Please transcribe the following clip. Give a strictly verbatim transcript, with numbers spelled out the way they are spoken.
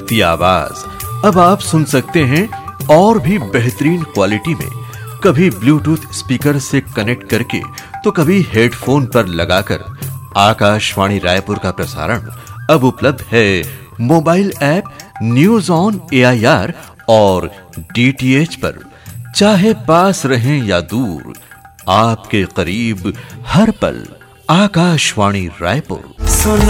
लगती आवाज अब आप सुन सकते हैं और भी बेहतरीन क्वालिटी में, कभी ब्लूटूथ स्पीकर से कनेक्ट करके तो कभी हेडफोन पर लगाकर। आकाशवाणी रायपुर का प्रसारण अब उपलब्ध है mobile app news on A I R और डी टी एच पर। चाहे पास रहें या दूर, आपके करीब हर पल आकाशवाणी रायपुर।